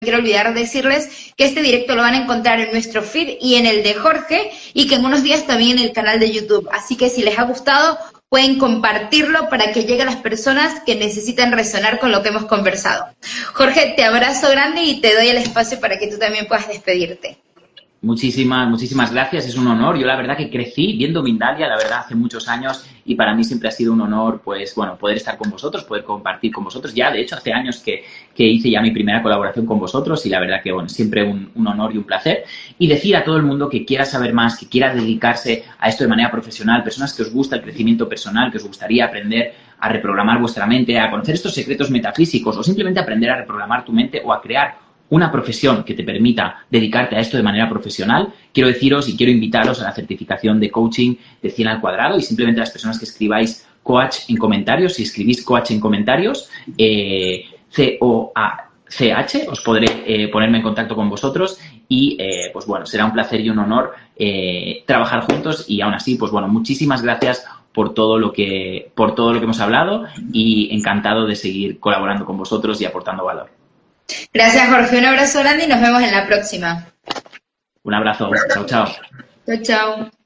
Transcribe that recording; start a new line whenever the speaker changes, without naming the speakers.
quiero olvidar decirles que este directo lo van a encontrar en nuestro feed y en el de Jorge, y que en unos días también en el canal de YouTube. Así que si les ha gustado, pueden compartirlo para que llegue a las personas que necesitan resonar con lo que hemos conversado. Jorge, te abrazo grande y te doy el espacio para que tú también puedas despedirte.
Muchísimas gracias, es un honor. Yo la verdad que crecí viendo Mindalia, la verdad, hace muchos años, y para mí siempre ha sido un honor, pues bueno, poder estar con vosotros, poder compartir con vosotros. Ya, de hecho, hace años que hice ya mi primera colaboración con vosotros y la verdad que, bueno, siempre un honor y un placer. Y decir a todo el mundo que quiera saber más, que quiera dedicarse a esto de manera profesional, personas que os gusta el crecimiento personal, que os gustaría aprender a reprogramar vuestra mente, a conocer estos secretos metafísicos o simplemente aprender a reprogramar tu mente o a crear una profesión que te permita dedicarte a esto de manera profesional, quiero deciros y quiero invitaros a la certificación de coaching de 100 al cuadrado, y simplemente las personas que escribáis coach en comentarios, si escribís coach en comentarios, COACH, os podré ponerme en contacto con vosotros y, pues bueno, será un placer y un honor trabajar juntos. Y aún así, pues bueno, muchísimas gracias por todo lo que hemos hablado, y encantado de seguir colaborando con vosotros y aportando valor.
Gracias, Jorge. Un abrazo grande y nos vemos en la próxima.
Un abrazo. Chao, chao.
Chao, chao.